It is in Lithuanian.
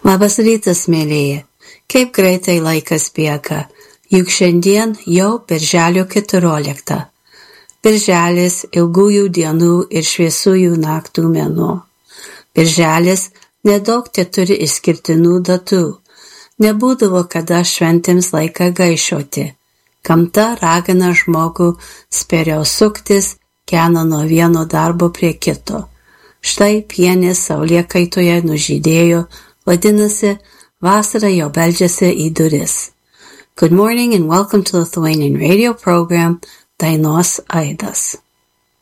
Labas rytas, mėlyje. Kaip greitai laikas bėga, juk šiandien jau birželio 14. Birželis ilgųjų dienų ir šviesųjų naktų mėnuo. Birželis nedaug teturi išskirtinų datų. Nebūdavo kada šventėms laiką gaišoti. Gamta ragina žmogų spėriau suktis, kena nuo vieno darbo prie kito. Štai pienės saulėkaitoje nužydėjo, vadinasi, vasara jau beldžiasi į duris. Good morning and welcome to Lithuanian radio program Dainos Aidas.